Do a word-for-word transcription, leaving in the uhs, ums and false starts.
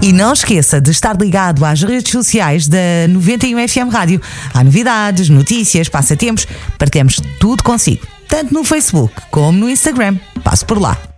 E não esqueça de estar ligado às redes sociais da noventa e um F M Rádio. Há novidades, notícias, passatempos, partilhamos tudo consigo, tanto no Facebook como no Instagram. Passe por lá.